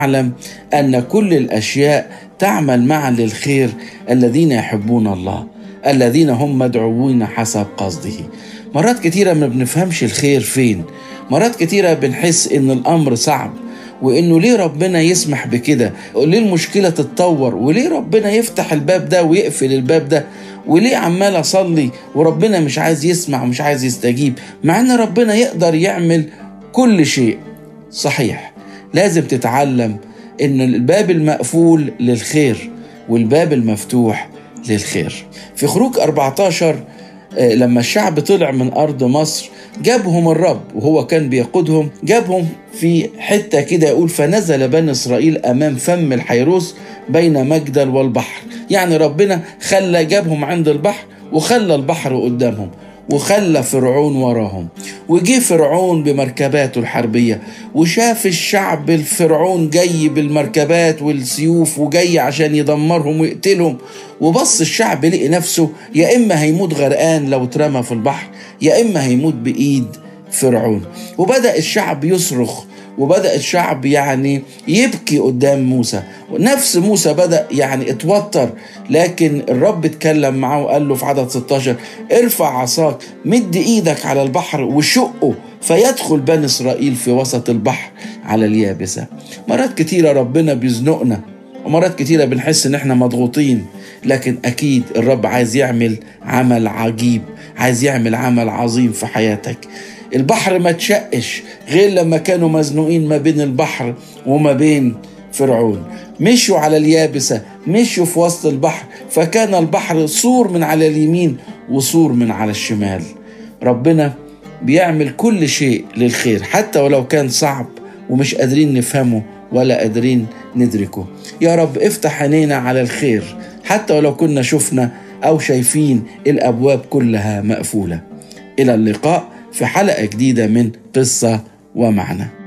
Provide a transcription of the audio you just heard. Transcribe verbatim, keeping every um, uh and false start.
نعلم أن كل الأشياء تعمل معا للخير الذين يحبون الله الذين هم مدعوون حسب قصده. مرات كتيرة ما بنفهمش الخير فين، مرات كتيرة بنحس إن الأمر صعب، وإنه ليه ربنا يسمح بكده، وليه المشكلة تتطور، وليه ربنا يفتح الباب ده ويقفل الباب ده، وليه عمال أصلي وربنا مش عايز يسمع ومش عايز يستجيب، مع إن ربنا يقدر يعمل كل شيء. صحيح، لازم تتعلم إن الباب المقفول للخير والباب المفتوح للخير. في خروج أربعة عشر لما الشعب طلع من أرض مصر جابهم الرب وهو كان بيقودهم، جابهم في حتة كده يقول فنزل بني إسرائيل أمام فم الحيروس بين مجدل والبحر. يعني ربنا خلى جابهم عند البحر وخلى البحر قدامهم وخلى فرعون وراهم، وجي فرعون بمركباته الحربية وشاف الشعب الفرعون جاي بالمركبات والسيوف وجاي عشان يدمرهم ويقتلهم، وبص الشعب لقي نفسه يا إما هيموت غرقان لو اترمى في البحر يا إما هيموت بإيد فرعون. وبدأ الشعب يصرخ وبدأ الشعب يعني يبكي قدام موسى، ونفس موسى بدأ يعني اتوتر، لكن الرب اتكلم معه وقال له في عدد ستة عشر ارفع عصاك مد ايدك على البحر وشقه فيدخل بني إسرائيل في وسط البحر على اليابسة. مرات كتيرة ربنا بيزنقنا ومرات كتيرة بنحس ان احنا مضغوطين، لكن اكيد الرب عايز يعمل عمل عجيب، عايز يعمل عمل عظيم في حياتك. البحر ما تشقش غير لما كانوا مزنوقين ما بين البحر وما بين فرعون، مشوا على اليابسة، مشوا في وسط البحر، فكان البحر سور من على اليمين وسور من على الشمال. ربنا بيعمل كل شيء للخير حتى ولو كان صعب ومش قادرين نفهمه ولا قادرين ندركه. يا رب افتح عينينا على الخير حتى ولو كنا شفنا أو شايفين الأبواب كلها مقفولة. إلى اللقاء في حلقة جديدة من قصة ومعنى.